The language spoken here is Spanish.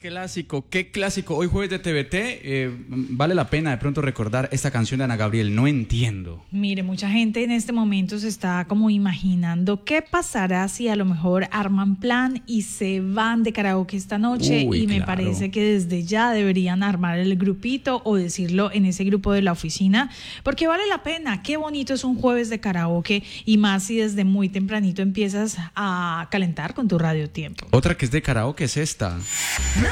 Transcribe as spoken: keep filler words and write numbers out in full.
Clásico, qué clásico. Hoy jueves de T V T, eh, vale la pena de pronto recordar esta canción de Ana Gabriel, No Entiendo. Mire, mucha gente en este momento se está como imaginando qué pasará si a lo mejor arman plan y se van de karaoke esta noche. Uy, y me claro. parece que desde ya deberían armar el grupito o decirlo en ese grupo de la oficina, porque vale la pena. Qué bonito es un jueves de karaoke, y más si desde muy tempranito empiezas a calentar con tu Radio Tiempo. Otra que es de karaoke es esta. Me